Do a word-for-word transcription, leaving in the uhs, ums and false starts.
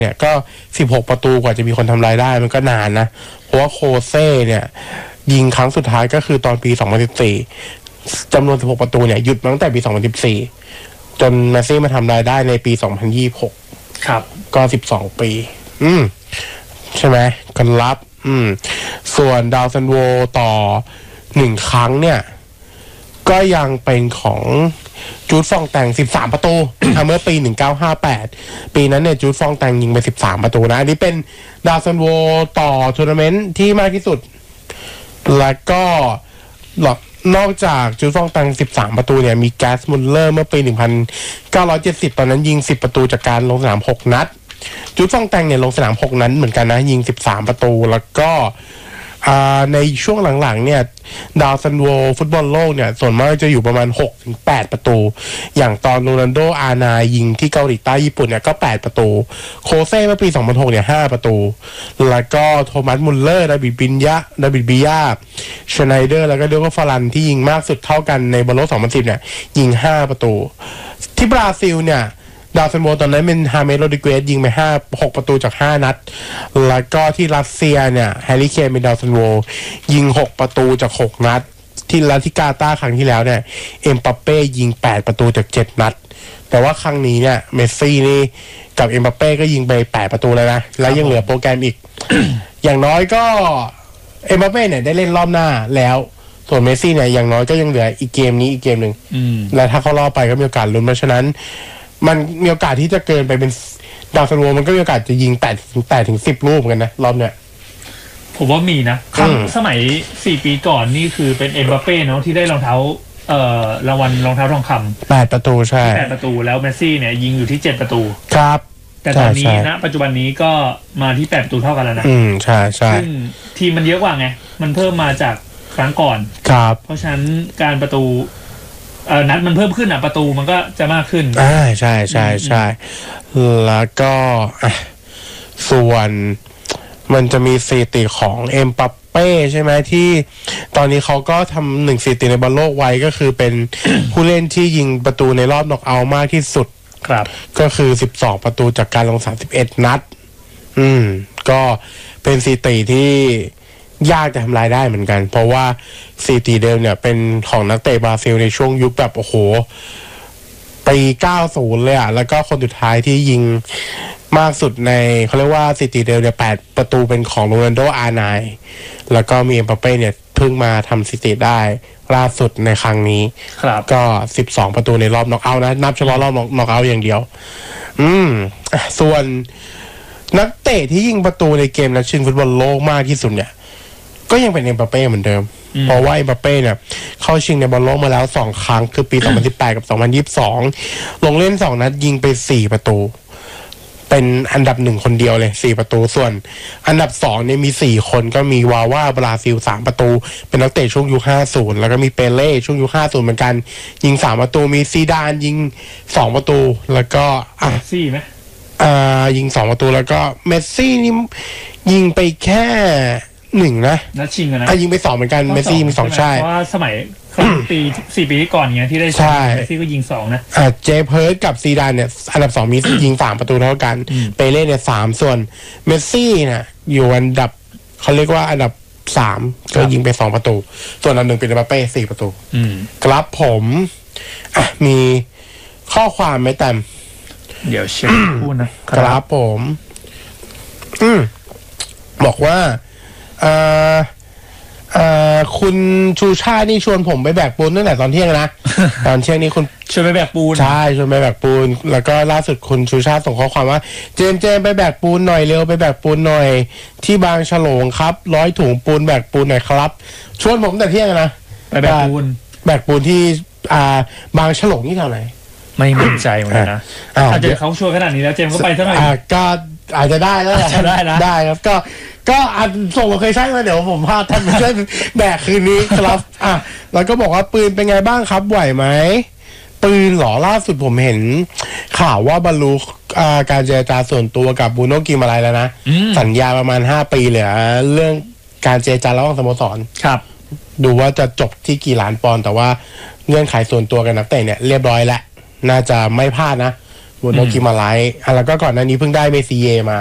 เนี่ยก็สิบหกประตูกว่าจะมีคนทำรายได้มันก็นานนะเพราะว่าโคเซ่เนี่ยยิงครั้งสุดท้ายก็คือตอนปีสองพันสิบสี่จำนวนสิบหกประตูเนี่ยหยุดมาตั้งแต่ปีสองพันสิบสี่จนเมสซี่มาทำรายได้ในปีสองพันยี่สิบหกครับก็สิบสองปีอืมใช่ไหมกันรับอืมส่วนดาวซันโวต่อหนึ่งครั้งเนี่ยก็ยังเป็นของจูดฟองแตงสิบสามประตู เมื่อปีหนึ่งพันเก้าร้อยห้าสิบแปดปีนั้นเนี่ยจูดฟองแตงยิงไปสิบสามประตูนะอันนี้เป็นดาวซันโวต่อทัวร์นาเมนต์ที่มากที่สุดแล้วก็นอกจากจูดฟองแตงสิบสามประตูเนี่ยมีแกสมุลเลอร์เมื่อปีหนึ่งพันเก้าร้อยเจ็ดสิบตอนนั้นยิงสิบประตูจากการลงสนามหกนัดจูดฟองแตงเนี่ยลงสนามหกนัดเหมือนกันนะยิงสิบสามประตูแล้วก็ในช่วงหลังๆเนี่ยดาวซันโวฟุตบอลโลกเนี่ยส่วนมากจะอยู่ประมาณ หกถึงแปด ประตูอย่างตอนโรนัลโดอาร์ไนน์ยิงที่เกาหลีใต้ญี่ปุ่นเนี่ยก็แปดประตูโคเซ่เมื่อปีสองพันหกเนี่ยห้าประตูแล้วก็โทมัสมุลเลอร์ดาวิดบินยะดาวิดบิยาชไนเดอร์แล้วก็เดโก้ฟารันที่ยิงมากสุดเท่ากันในบอลโลกสองพันสิบเนี่ยยิงห้าประตูที่บราซิลเนี่ยดาวซันโวตอนนั้นเป็นฮาเมสโรดริเกสยิงไปห้า หกประตูจากห้านัดแล้วก็ที่รัสเซียเนี่ยแฮร์รี่เคนเป็นดาวซันโวยิงหกประตูจากหกนัดที่ลาติกาตาครั้งที่แล้วเนี่ยเอ็มบัปเป้ยิงแปดประตูจากเจ็ดนัดแต่ว่าครั้งนี้เนี่ยเมสซี่นี่กับเอ็มบัปเป้ก็ยิงไปแปดประตูเลยนะแล้วยังเหลือโปรแกรมอีก อย่างน้อยก็เอ็มบัปเป้เนี่ยได้เล่นรอบหน้าแล้วส่วนเมสซี่เนี่ยอย่างน้อยก็ยังเหลืออีกเกมนี้อีกเกมนึงและถ้าเขารอไปก็มีโอกาสลุ้นเพราะฉะนั้นมันมีโอกาสที่จะเกินไปเป็นดาวซันโวมันก็มีโอกาสจะยิงแปดแปดถึงสิบลูกกันนะรอบเนี้ยผมว่ามีนะครั้งสมัยสี่ปีก่อนนี่คือเป็นเอ็มบัปเป้เนาะที่ได้รองเท้าเอ่อรางวัลรองเท้าทองคำแปดประตูใช่แปดประตูแล้วเมสซี่เนี่ยยิงอยู่ที่เจ็ดประตูครับแต่ตอนนี้นะปัจจุบันนี้ก็มาที่แปดประตูเท่ากันแล้วนะอืมใช่ใช่ซึ่งทีมมันเยอะกว่าไงมันเพิ่มมาจากครั้งก่อนครับเพราะฉะนั้นการประตูเอ่อนัดมันเพิ่มขึ้นอ่ะประตูมันก็จะมากขึ้นอ่าใช่ใช่ใช่แล้วก็ส่วนมันจะมีสถิติของเอ็มบัปเป้ใช่ไหมที่ตอนนี้เขาก็ทำหนึ่งสถิติในบอลโลกไว้ก็คือเป็น ผู้เล่นที่ยิงประตูในรอบน็อกเอาท์มากที่สุดครับก็คือสิบสองประตูจากการลงสามสิบเอ็ดนัดอืมก็เป็นสถิติที่ยากจะทำลายได้เหมือนกันเพราะว่าสถิติเดิมเนี่ยเป็นของนักเตะบราซิลในช่วงยุคแบบโอ้โหปีเก้าสิบเลยอ่ะแล้วก็คนสุดท้ายที่ยิงมากสุดในเขาเรียกว่าสถิติเดิมเนี่ยแปดประตูเป็นของโรนัลโดอาร์ไนน์แล้วก็มีเอ็มบัปเป้เนี่ยเพิ่งมาทำสถิติได้ล่าสุดในครั้งนี้ก็สิบสองประตูในรอบน็อกเอาท์นะนับเฉพาะรอบน็อกเอาท์อย่างเดียวอืมส่วนนักเตะที่ยิงประตูในเกมนัดชิงฟุตบอลโลกมากที่สุดเนี่ยก็ยังเป็นเอ็มบัปเป้เหมือนเดิมเพราะว่าเอ็มบัปเป้เนี่ยเข้าชิงในบอลโลกมาแล้วสองครั้งคือปีสองพันสิบแปดกับสองพันยี่สิบสองลงเล่นสองนัดยิงไปสี่ประตูเป็นอันดับหนึ่งคนเดียวเลยสี่ประตูส่วนอันดับสองเนี่ยมีสี่คนก็มีวาว่าบราซิลสามประตูเป็นนักเตะช่วงยุคห้าสิบแล้วก็มีเปเล่ช่วงยุคห้าสิบเหมือนกันยิงสามประตูมีซีดานยิงสองประตูแล้วก็อ่ะซี่มั้ยอ่ายิงสองประตูแล้วก็เมสซี่นี่ยิงไปแค่หนึ่งนะนัดชิงนะอ่ะยิงไปสองเหมือนกันเมสซี่มีสองใช่เพราะว่าสมัยปีสี่ปีก่อนเงี้ยที่ได้ใช่เมสซี่ก็ยิงสองนะอ่าเจเพิร์ทกับซีดานเนี่ยอันดับสองมียิงสามประตูเท่ากันเปเล่เนี่ยสามส่วนเมสซี่เนี่ยอยู่อันดับเขาเรียกว่าอันดับสามก็ยิงไปสองประตูส่วนอันหนึ่งเป็นเอ็มบัปเป้สี่ประตูครับผมอ่ะมีข้อความไหมแต้มเดี๋ยวเช็คพูดนะครับผมอืมบอกว่าเอ่อเอ่อคุณชูชาตินี่ชวนผมไปแบกปูนตั้งแต่ตอนเที่ยงนะ ตอนเที่ยงนี้คุณชวนไปแบกปูนใช่ชวนไปแบกปูนแล้วก็ล่าสุดคุณชูชาติส่งข้อความว่าเจมเจมไปแบกปูนหน่อยเร็วไปแบกปูนหน่อยที่บางฉลงครับร้อยถุงปูนแบกปูนหน่อยครับชวนผมแต่เที่ยงนะไปแบกปูนแบกปูนที่อ่าบางฉลงนี่เท่าไหร่ไม่มั่นใจเหมือนกันนะอาจจะเขาชวนขนาดนี้แล้วเจมก็ไปเท่าไหร่ก็อาจจะได้แล้วจะได้นะได้ครับก็ก็อาจส่งโลเคชั่นมาเดี๋ยวผมพาท่านไปช่วยแบกคืนนี้ครับอ่ะแล้วก็บอกว่าปืนเป็นไงบ้างครับไหวไหมปืนหรอล่าสุดผมเห็นข่าวว่าบรรลุการเจรจาส่วนตัวกับบูโน่กิมอะไรแล้วนะสัญญาประมาณห้าปีเหลือเรื่องการเจรจาระหว่างสโมสรครับดูว่าจะจบที่กี่ล้านปอนด์แต่ว่าเงื่อนไขส่วนตัวกับนักเตะเนี่ยเรียบร้อยแล้วน่าจะไม่พลาดนะบูโนกิมาไลท์อ่ะแล้วก็ก่อนหน้านี้เพิ่งได้เมซิเยมา